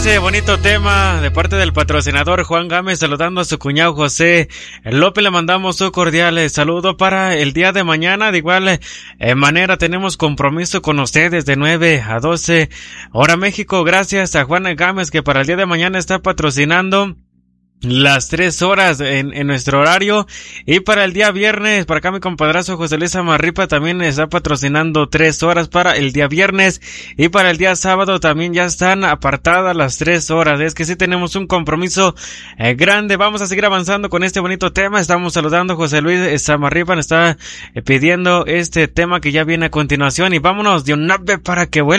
Ese bonito tema de parte del patrocinador Juan Gámez, saludando a su cuñado José López. Le mandamos un cordial saludo para el día de mañana. De igual manera tenemos compromiso con ustedes de 9 a 12 hora México. Gracias a Juan Gámez, que para el día de mañana está patrocinando las 3 horas en nuestro horario. Y para el día viernes, para acá mi compadrazo José Luis Amarripa también está patrocinando 3 horas para el día viernes. Y para el día sábado también ya están apartadas las 3 horas. Es que sí tenemos un compromiso grande. Vamos a seguir avanzando con este bonito tema. Estamos saludando a José Luis Amarripa, nos está pidiendo este tema que ya viene a continuación. Y vámonos de un ave para que vuele.